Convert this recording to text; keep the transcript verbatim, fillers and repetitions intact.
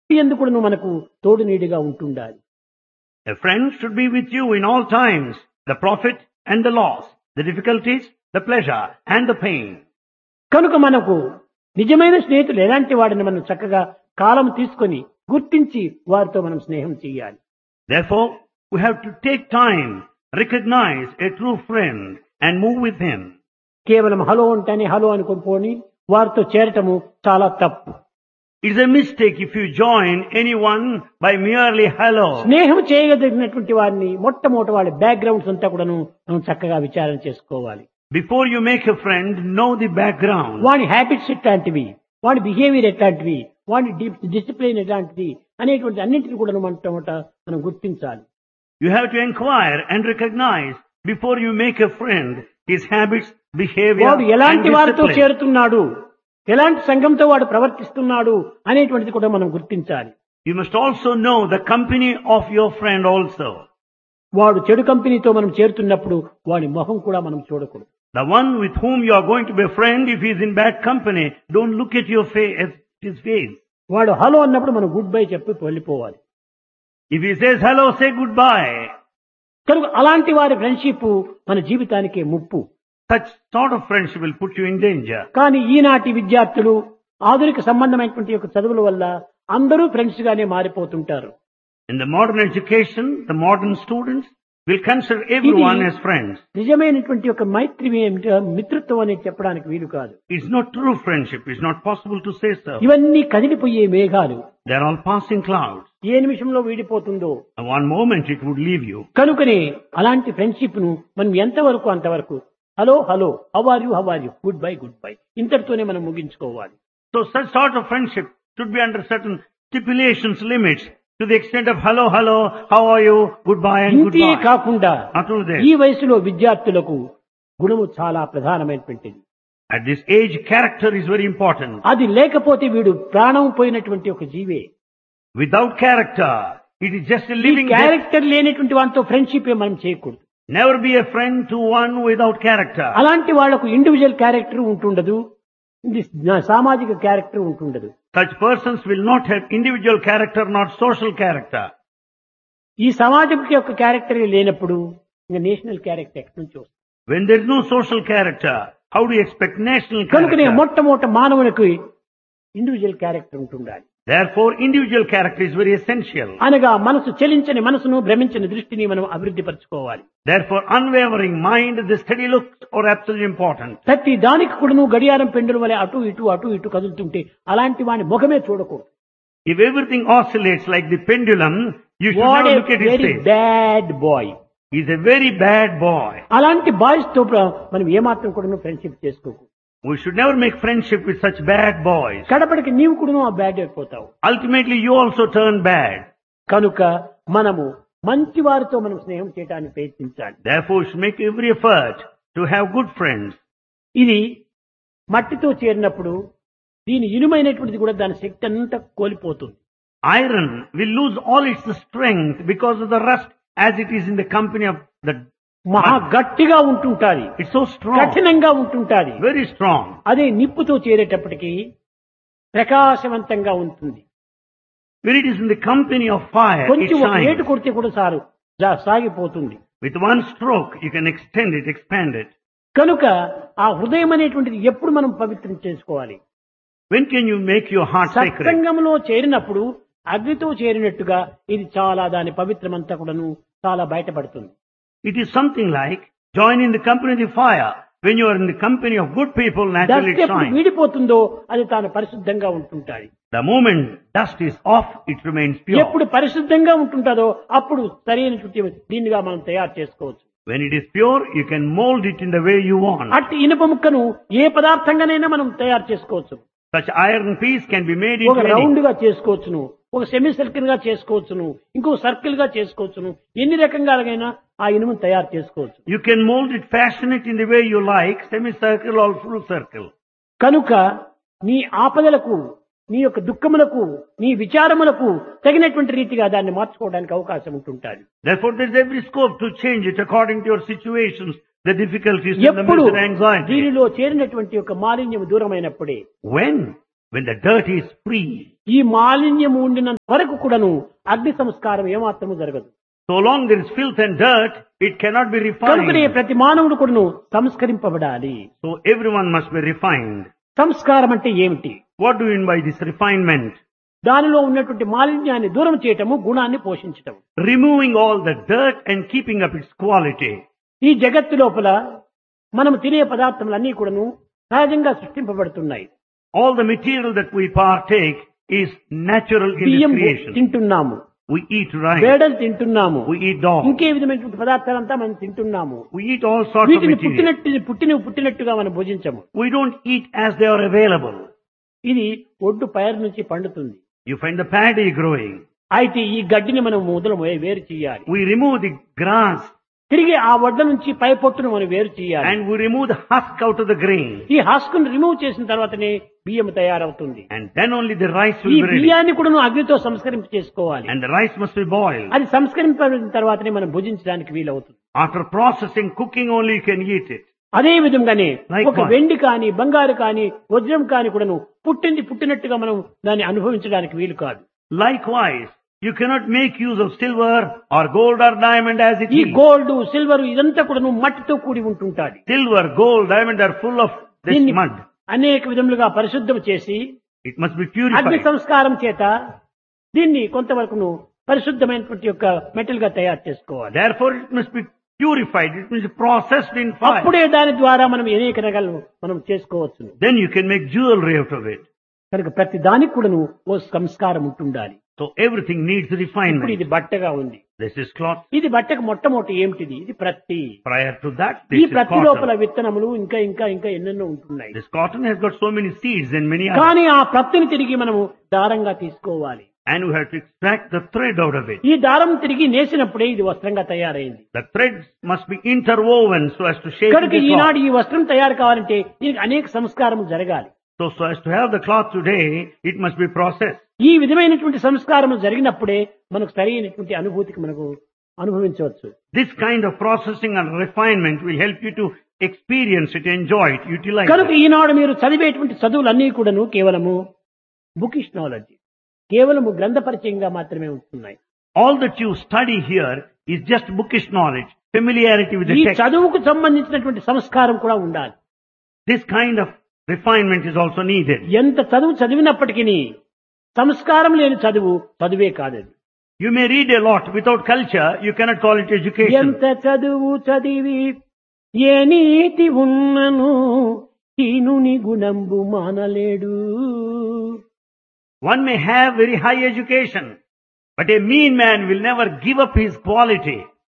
ఎందుకు మనకు తోడు నీడిగా ఉంటుండాలి. A friend should be with you in all times, the profit and the loss, the difficulties, the pleasure and the pain. కనుక మనకు నిజమైన స్నేహితులు ఎలాంటి వాడిని మనం చక్కగా కాలం తీసుకొని గుర్తించి వారితో మనం స్నేహం చేయాలి. Therefore, we have to take time, recognize a true friend and move with him. కేవలం హలో అంటేనే హలో అనుకుని వారితో చేరటము చాలా తప్పు. It is a mistake if you join anyone by merely hello. స్నేహం చేయగలిగినటువంటి వారిని మొట్టమొదటి వాళ్ళ బ్యాక్గ్రౌండ్స్ అంతా కూడాను మనం చక్కగా విచారణ చేసుకోవాలి. Before you make a friend, know the background. వాడి హ్యాబిట్స్ ఎట్లాంటివి, వాడి బిహేవియర్ ఎట్లాంటివి, వాడి డిసిప్లిన్ ఎట్లాంటిది అనేటువంటి అన్నింటిని కూడా మొట్టమొదట మనం గుర్తించాలి. You have to inquire and recognize before you make a friend his habits, behavior వాడు and ఎలాంటి వారితో discipline. చేరుతున్నాడు, ఎలాంటి సంఘంతో వాడు ప్రవర్తిస్తున్నాడు అనేటువంటిది కూడా మనం గుర్తించాలి. You must also know the company of your friend also. వాడు చెడు కంపెనీతో మనం చేరుతున్నప్పుడు వాడి మొహం కూడా మనం చూడకూడదు. The one with whom you are going to be a friend, if he is in bad company, don't look at your face, at his face. వాడు హలో అన్నప్పుడు మనం గుడ్ బై చెప్పి వెళ్ళిపోవాలి. If he says hello, say goodbye. కనుక అలాంటి వారి friendship మన జీవితానికి ముప్పు. Such sort of friendship will put you in danger. కానీ ఈనాటి విద్యార్థులు ఆధునిక సంబంధమైనటువంటి యొక్క చదువుల వల్ల అందరూ ఫ్రెండ్స్ గానే మారిపోతుంటారు. In the modern education, the modern students will consider everyone as friends. నిజమైనటువంటి ఒక మైత్రి మిత్రత్వం అనేది చెప్పడానికి వీలు కాదు. It's not true friendship. It's not possible to say so. ఇవన్నీ కదిలిపోయే మేఘాలు. They're all passing clouds. ఏ నిమిషంలో వీడిపోతుందో. And one moment it would leave you. కనుకనే అలాంటి ఫ్రెండ్షిప్ ను మనం ఎంతవరకు అంతవరకు hello hello how are you how are you good bye good bye ఇంతటితోనే మనం ముగించుకోవాలి. So such sort of friendship should be under certain stipulations, limits, to the extent of hello, hello, how are you, goodbye and ఇంతే goodbye. కాకుండా Not only ఈ this, వయసులో విద్యార్థులకు గుణము చాలా ప్రధానమైనటువంటిది. at this age, character is very important. అది లేకపోతే వీడు ప్రాణం పోయినటువంటి ఒక జీవే. Without character, it is just a ఈ living death. క్యారెక్టర్ లేనటువంటి వాటితో ఫ్రెండ్షిప్ మనం చేయకూడదు. Never be a friend to one without character. అలాంటి వాళ్లకు ఇండివిజువల్ క్యారెక్టర్ ఉంటుండదు, ఇది సామాజిక character ఉంటుండదు. Such persons will not have individual character, not social character. ఈ సమాజం యొక్క క్యారెక్టర్ లేనప్పుడు ఇంకా నేషనల్ క్యారెక్టర్ ఎక్కడి నుంచి వస్తుంది? When there is no social character, how do you expect national కనుకనే character? మొట్టమొదట మానవునికి ఇండివిజువల్ క్యారెక్టర్ ఉంటుండాలి. Therefore, individual character is very essential. అనగా మనసు చలించని మనసును భ్రమించని దృష్టిని మనం అభివృద్ధి పరచుకోవాలి. Therefore, unwavering mind, the steady looks are absolutely important. ప్రతి దానికి కూడాను గడియారం పెండుల వలె అటు ఇటు అటు ఇటు కదులుతుంటే అలాంటి వాని ముఖమే చూడకూడదు. If everything oscillates like the pendulum, you should what never A look at his very face. Bad boy. He's a very bad boy. అలాంటి బాయ్స్ తో మనం ఏమాత్రం కూడాను ఫ్రెండ్షిప్ చేసుకోకు. We should never make friendship with such bad boys. కడపడికి నీవు కూడాను ఆ bad అయిపోతావు. Ultimately, you also turn bad. కనుక మనము మంచి వారితో మనం స్నేహం చేయడానికి ప్రయత్నించాలి. Therefore, we should make every effort to have good friends. ఇది మట్టితో చేరినప్పుడు దీని ఇనుమైనటువంటిది కూడా దాని శక్తి అంతా కోల్పోతుంది. Iron will lose all its strength because of the rust as it is in the company of the మహా గట్టిగా ఉంటుంటాది, It's so strong, కఠినంగా ఉంటుంటాది. very strong. అదే నిప్పుతో చేరేటప్పటికి ప్రకాశవంతంగా ఉంటుంది. When it is in the company of fire, it కొంచెం ఒక ఏటు shines. కొడితే కూడా సారు జా- సాగిపోతుంది. With one stroke, you can extend it, expand it. కనుక ఆ హృదయం అనేటువంటిది ఎప్పుడు మనం పవిత్రం చేసుకోవాలి? When can you make your heart sacred? సత్సంగంలో చేరినప్పుడు అగ్నితో చేరినట్టుగా ఇది చాలా దాని పవిత్రమంతా కూడాను చాలా బయటపడుతుంది. It is something like joining the company of the fire. When you are in the company of good people, naturally dust it ఎప్పుడు shines. వీడిపోతుందో అది తాను పరిశుద్ధంగా ఉంటుంటాయి. The moment dust is off, it remains pure. ఎప్పుడు పరిశుద్ధంగా ఉంటుంటుందో అప్పుడు సరైనటువంటి దీనిగా మనం తయారు చేసుకోవచ్చు. When it is pure, you can mold it in the way you want. అట్టి ఇనుప ముక్కను ఏ పదార్థంగానైనా మనం తయారు చేసుకోవచ్చు. Such iron piece can be made ఒక into రౌండ్ any. గా చేసుకోవచ్చును, ఒక సెమీ సర్కిల్ గా చేసుకోవచ్చును, ఇంకో సర్కిల్ గా చేసుకోవచ్చును, ఎన్ని రకంగాలైనా ఆ ఇనుమును తయారు చేసుకోవచ్చు. You can mold it, fashion it in the way you like, semicircle or full circle. కనుక నీ ఆపదలకు, నీ యొక్క దుఃఖములకు, నీ విచారములకు తగినటువంటి రీతిగా దాన్ని మార్చుకోవడానికి అవకాశం ఉంటుంటాది. Therefore, there is every scope to change it according to your situations, the difficulties and the ఎప్పుడు misery and anxiety. దీనిలో చేరినటువంటి యొక్క మాలిన్యం దూరమైనప్పుడే When when the dirt is free, ఈ మాలిన్యం ఉండినంత వరకు కూడాను అగ్ని సంస్కారం ఏమాత్రము జరగదు. so long there is filth and dirt, it cannot be కనుకనే refined. ప్రతి మానవుడు కూడాను సంస్కరింపబడాలి. So everyone must be refined. సంస్కారం అంటే ఏమిటి? What do you mean by this refinement? దానిలో ఉన్నటువంటి మాలిన్యాన్ని దూరం చేయటము, గుణాన్ని పోషించటం. Removing all the dirt and keeping up its quality. ఈ జగత్తు లోపల మనం తినే పదార్థములన్నీ కూడాను సహజంగా సృష్టింపబడుతున్నాయి. All the material that we partake is natural in బియ్యం this creation. తింటున్నాము, We eat rice, వేడలు తింటున్నాము, we eat dog, ఇంకే విధమైనటువంటి పదార్థాలంతా మనం తింటున్నాము. we eat all sorts of వీటిని material. పుట్టినట్టు పుట్టిన పుట్టినట్టుగా మనం భుజించము. We don't eat as they are available. ఇది ఒడ్డు పైరు నుంచి పండుతుంది. You find the paddy growing. అయితే ఈ గడ్డిని మనం మొదలు వేరు చేయాలి. We remove the grass తిరిగి ఆ వడ్డ నుంచి పై పొట్టును మనం వేరు చేయాలి. and we remove the husk out of the grain. ఈ హస్కును రిమూవ్ చేసిన తర్వాతనే బియ్యం తయారవుతుంది. And then only the rice ఈ will be ready. బియ్యాన్ని కూడా నువ్వు అగ్నితో సంస్కరింప చేసుకోవాలి. And the rice must be boiled. అది సంస్కరింపబడిన తర్వాతనే మనం భుజించడానికి వీలవుతుంది. After processing, cooking only you can eat it. అదే విధంగానే Likewise. ఒక వెండి కాని బంగారు కాని వజ్రం కాని కూడా నువ్వు పుట్టింది పుట్టినట్టుగా మనం దాన్ని అనుభవించడానికి వీలు కాదు. Likewise, you cannot make use of silver or gold or diamond as it ఈ is. గోల్డ్ సిల్వర్ ఇదంతా కూడా నువ్వు మట్టితో కూడి ఉంటుంటాది. Silver, gold, diamond are full of this దీన్ని mud. అనేక విధములుగా పరిశుద్ధం చేసి It must be అగ్ని purified. సంస్కారం చేత దీన్ని కొంతవరకు నువ్వు పరిశుద్ధమైనటువంటి యొక్క మెటల్ గా తయారు చేసుకోవాలి. Therefore, it must be purified. It must be processed in fire. అప్పుడే దాని ద్వారా మనం అనేక రకాలు మనం చేసుకోవచ్చు. Then you can make jewelry out of it. కనుక ప్రతి దానికి కూడా నువ్వు ఓ సంస్కారం ఉంటుండాలి. So everything needs ఇప్పుడు refinement. ఇది బట్టగా ఉంది. This is cloth. ఇది బట్టకు మొట్టమొదటి ఏమిటిది? ఇది ప్రత్తి. Prior to that, ఈ this is ప్రత్తి లోపల cotton. విత్తనములు ఇంకా ఇంకా ఇంకా ఎన్నెన్నో ఉంటున్నాయి. This cotton has got so many seeds and many others. కానీ ఆ ప్రత్తిని తిరిగి మనము దారంగా తీసుకోవాలి. And we have to extract the thread out of it. ఈ దారం తిరిగి నేసినప్పుడే ఇది వస్త్రంగా తయారైంది. The threads must be interwoven so as to shape కనుక the cloth. ఈనాడు ఈ వస్త్రం తయారు కావాలంటే దీనికి అనేక సంస్కారం జరగాలి. So, so as to have the cloth today, it must be processed. ఈ విధమైనటువంటి సంస్కారం జరిగినప్పుడే మనకు సరైనటువంటి అనుభూతికి మనకు అనుభవించవచ్చు. This kind of processing and refinement will help you to experience it, enjoy it, utilize కనుక it. ఈనాడు మీరు చదివేటువంటి చదువులన్నీ కూడాను కేవలము బుకిష్ నాలెడ్జ్, కేవలము గ్రంథ పరిచయంగా మాత్రమే ఉంటున్నాయి. All that you study here is just bookish knowledge, familiarity with ఈ the text. చదువుకు సంబంధించినటువంటి సంస్కారం కూడా ఉండాలి. This kind of refinement is also needed. ఎంత చదువు చదివినప్పటికీ సంస్కారం లేని చదువు చదువే కాదది. You may read a lot without culture, you cannot call it education. ఎంత చదువు చదివి ఏ నీతి ఉన్నను హీనుని గుణంబు మానలేడు. One may have very high education, but a mean man will never give up his quality.